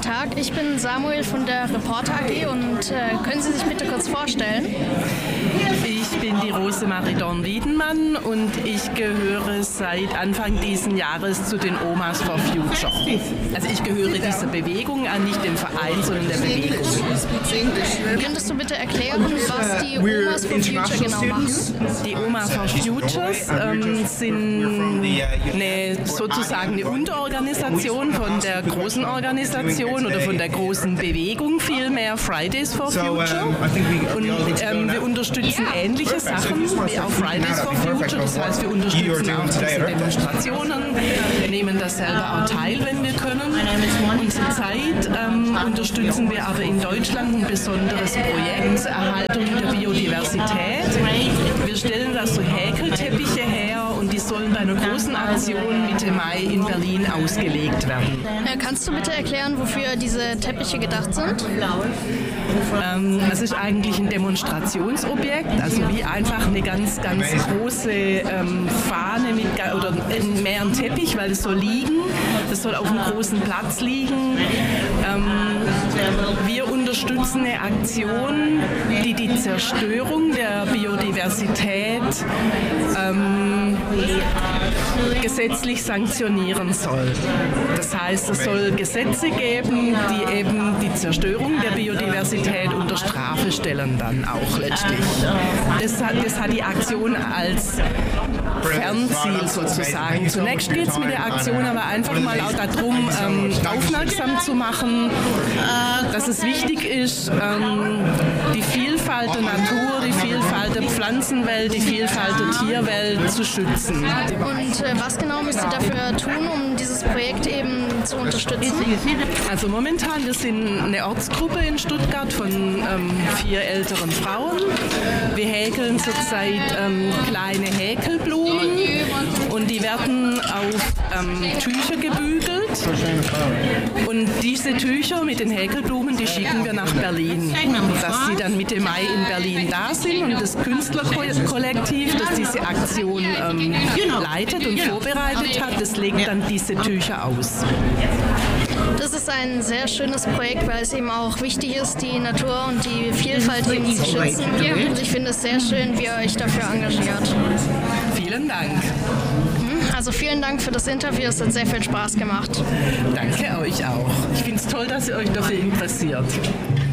Tag, ich bin Samuel von der Reporter AG und können Sie sich bitte kurz vorstellen? Ich bin die Rosemarie Dorn-Wiedenmann und ich gehöre seit Anfang dieses Jahres zu den Omas for Future. Also ich gehöre dieser Bewegung an, nicht dem Verein, sondern der Bewegung. Könntest du bitte erklären, was die Omas for Future genau machen? Die Oma for Futures sind sozusagen eine Unterorganisation von der großen Organisation oder von der großen Bewegung vielmehr, Fridays for Future. Und wir unterstützen ähnliche Sachen wie auch Fridays for Future. Das heißt, wir unterstützen auch diese Demonstrationen. Wir nehmen das selber auch teil, wenn wir können. Und zurzeit unterstützen wir aber in Deutschland ein besonderes Projekt, Erhaltung der Biodiversität. Wir stellen da so Häkelteppiche her und die sollen bei einer großen Aktion Mitte Mai in Berlin ausgelegt werden. Kannst du bitte erklären, wofür diese Teppiche gedacht sind? Das ist eigentlich ein Demonstrationsobjekt, also wie einfach eine ganz, ganz große Fahne oder mehr ein Teppich, weil es soll liegen, das soll auf einem großen Platz liegen. Wir unterstützen eine Aktion, die die Zerstörung der Biodiversität gesetzlich sanktionieren soll. Das heißt, es soll Gesetze geben, die eben die Zerstörung der Biodiversität unter Strafe stellen dann auch letztlich. Das hat die Aktion als Fernziel sozusagen. Zunächst geht es mit der Aktion aber einfach mal auch darum, aufmerksam zu machen, dass es wichtig ist, die Vielfalt der Natur, die Vielfalt der Pflanzenwelt, die Vielfalt der Tierwelt zu schützen. Und was genau müsst ihr dafür tun, um dieses Projekt eben zu unterstützen? Also momentan, wir sind eine Ortsgruppe in Stuttgart von 4 älteren Frauen. Wir häkeln zurzeit kleine Häkelblumen und die werden auf Tücher gebügelt. Und diese Tücher mit den Häkelblumen, die schicken wir nach Berlin, dass sie dann Mitte Mai in Berlin da sind und das Künstlerkollektiv, das diese Aktion leitet und vorbereitet hat, das legt dann diese Tücher aus. Das ist ein sehr schönes Projekt, weil es eben auch wichtig ist, die Natur und die Vielfalt eben zu schützen. Und ich finde es sehr schön, wie ihr euch dafür engagiert. Vielen Dank. Also vielen Dank für das Interview, es hat sehr viel Spaß gemacht. Danke euch auch. Ich finde es toll, dass ihr euch dafür interessiert.